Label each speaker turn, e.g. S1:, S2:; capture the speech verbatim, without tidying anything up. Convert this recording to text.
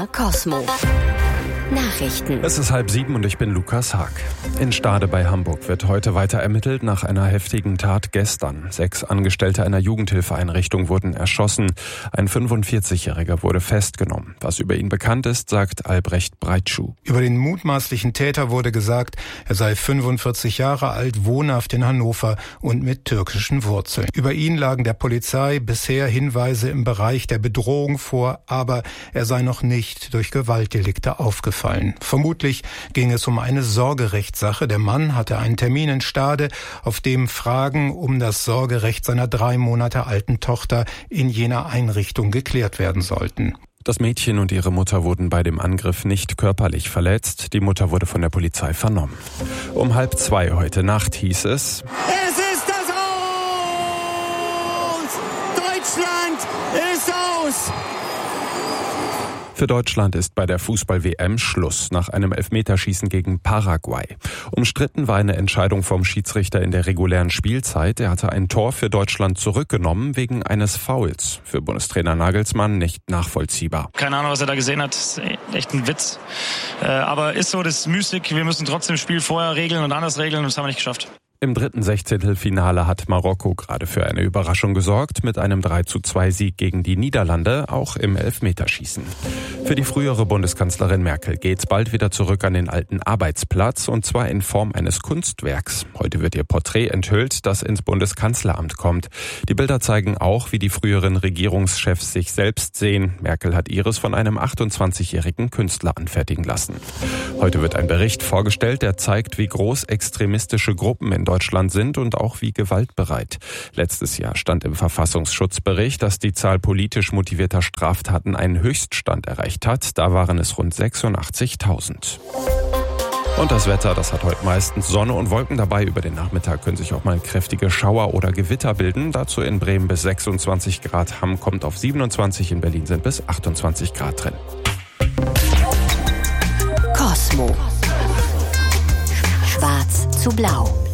S1: Cosmo. Nachrichten.
S2: Es ist halb sieben und ich bin Lukas Haag. In Stade bei Hamburg wird heute weiter ermittelt nach einer heftigen Tat gestern. Sechs Angestellte einer Jugendhilfeeinrichtung wurden erschossen. Ein fünfundvierzigjähriger wurde festgenommen. Was über ihn bekannt ist, sagt Albrecht Breitschuh.
S3: Über den mutmaßlichen Täter wurde gesagt, er sei fünfundvierzig Jahre alt, wohnhaft in Hannover und mit türkischen Wurzeln. Über ihn lagen der Polizei bisher Hinweise im Bereich der Bedrohung vor, aber er sei noch nicht durch Gewaltdelikte aufgefallen. Vermutlich ging es um eine Sorgerechtssache. Der Mann hatte einen Termin in Stade, auf dem Fragen um das Sorgerecht seiner drei Monate alten Tochter in jener Einrichtung geklärt werden sollten.
S2: Das Mädchen und ihre Mutter wurden bei dem Angriff nicht körperlich verletzt. Die Mutter wurde von der Polizei vernommen. Um halb zwei heute Nacht hieß es:
S4: Es ist das Aus! Deutschland ist aus!
S2: Für Deutschland ist bei der Fußball-W M Schluss nach einem Elfmeterschießen gegen Paraguay. Umstritten war eine Entscheidung vom Schiedsrichter in der regulären Spielzeit. Er hatte ein Tor für Deutschland zurückgenommen wegen eines Fouls. Für Bundestrainer Nagelsmann nicht nachvollziehbar.
S5: Keine Ahnung, was er da gesehen hat. Das ist echt ein Witz. Aber ist so, das ist Mystik. Wir müssen trotzdem das Spiel vorher regeln und anders regeln und das haben wir nicht geschafft.
S2: Im dritten Sechzehntelfinale hat Marokko gerade für eine Überraschung gesorgt mit einem drei zu zwei Sieg gegen die Niederlande, auch im Elfmeterschießen. Für die frühere Bundeskanzlerin Merkel geht's bald wieder zurück an den alten Arbeitsplatz, und zwar in Form eines Kunstwerks. Heute wird ihr Porträt enthüllt, das ins Bundeskanzleramt kommt. Die Bilder zeigen auch, wie die früheren Regierungschefs sich selbst sehen. Merkel hat ihres von einem achtundzwanzigjährigen Künstler anfertigen lassen. Heute wird ein Bericht vorgestellt, der zeigt, wie groß extremistische Gruppen in Deutschland sind und auch wie gewaltbereit. Letztes Jahr stand im Verfassungsschutzbericht, dass die Zahl politisch motivierter Straftaten einen Höchststand erreicht hat. Da waren es rund sechsundachtzigtausend. Und das Wetter, das hat heute meistens Sonne und Wolken dabei. Über den Nachmittag können sich auch mal kräftige Schauer oder Gewitter bilden. Dazu in Bremen bis sechsundzwanzig Grad. Hamm kommt auf siebenundzwanzig, in Berlin sind bis achtundzwanzig Grad drin.
S1: Cosmo. Schwarz zu blau.